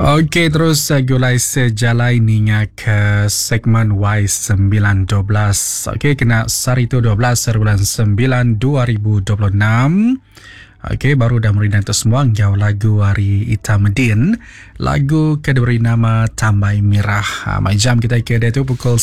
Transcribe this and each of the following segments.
Okey, terus gulai sejalai ninga ke segmen Y912. Okey, kena sari tu 12 bulan 9 2026. Okey, baru dah merindang tu semua jauh lagu Hari Itamedin. Lagu ke diberi nama Tambai Mirah. Jam kita ke dia tu pukul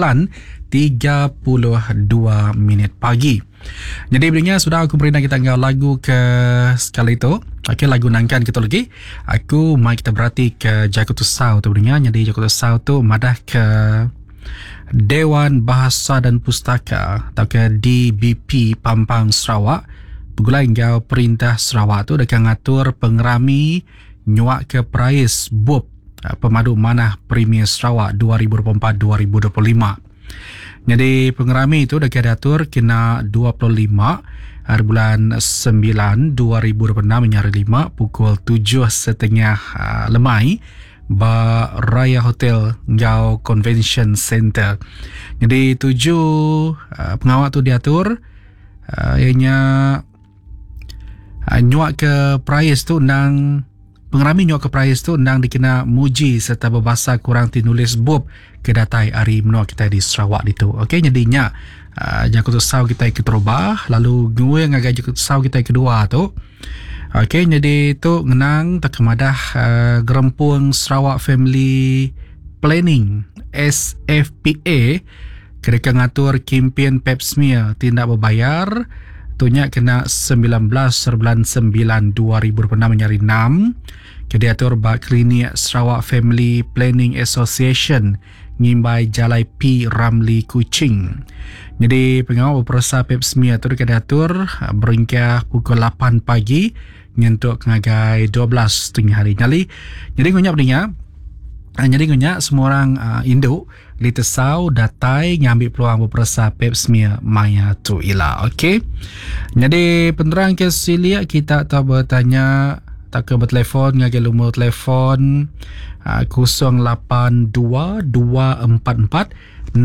9.32 minit pagi. Jadi sebenarnya sudah aku merindang kita ngau lagu ke sekali tu. Okey, lagu nangkan kita lagi. Aku mai kita berarti ke Jakarta Sau tu sebenarnya. Jadi Jakarta Sau tu madah ke Dewan Bahasa dan Pustaka atau ke DBP Pampang Sarawak. Begulai ngau Perintah Sarawak tu dekat ngatur pengerami nyuak ke Prais BUP Pemadu Manah Premier Sarawak 2024-2025. Jadi pengerami itu dekat diatur kena 25 hari bulan 9 2026 menyari 5 pukul 7.30 lemai ba Raya Hotel Ngau Convention Center. Jadi 7 pengawal tu diatur ianya nyuak ke Prais tu nang pengerami nyuak ke Prais tu nang dikena muji serta berbahasa kurang tinulis BUP kedatai hari menua kita di Sarawak itu. Okey, jadinya Jakarta Sau kita terubah lalu gue ngagai Jakarta Sau kita kedua tu. Okey, jadi tu ngenang tak kemadah Gerempuang Sarawak Family Planning SFPA kereka ngatur kempen Pap Smear tindak berbayar tunya kena 19 bulan 9 2026 menyari 6 kediatur bak klinik Sarawak Family Planning Association ngimbai Jalai P Ramli Kuching. Jadi pengawal berperasa Pap Smear tu kediatur beringkah pukul 8 pagi nyentuk ngagai 12 tengah hari nyali. Jadi ngunya semua orang induk Lita Sau datai ngambil peluang berperasa Pap Smear maya tu ila. Okey. Jadi penerang ke silia kita tak bertanya tak ke bertelefon ngagai lumur telefon 082-244-629.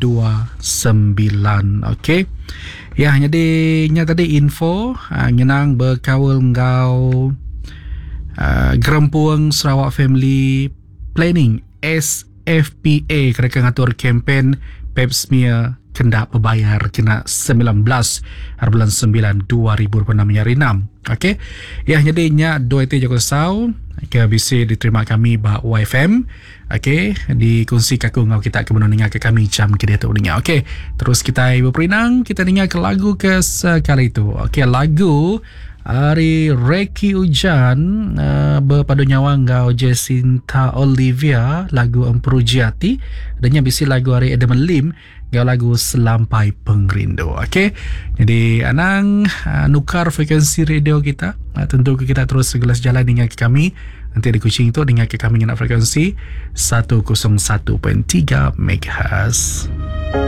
Okey. Ya, jadi tadi info nyenang berkawal ngau Gerempuang Sarawak Family Planning SFPA kereka ngatur kempen Pap Smear kendak berbayar kena 19 bulan 9 2026 menyari 6. Okey. Ya, jadi nya dua itu Jakarta Sau ke bisa diterima kami bah YFM. Okey, dikongsi kaku ngau kita kemudian dengar ke kami jam ke dia tu dengar. Okey, terus kita berinang kita dengar ke lagu ke sekali itu. Okey, lagu Hari Reki Ujan berpadu nyawa ngau Jacinta Olivia lagu Emperujiati dan bisa lagu Hari Adam Lim ngau lagu Selampai Pengrindu. Okey, jadi anang nukar frekuensi radio kita. Tentu kita terus segala jalan dengan kami nanti di Kuching tu dengan kami dengan frekuensi 101.3 MHz.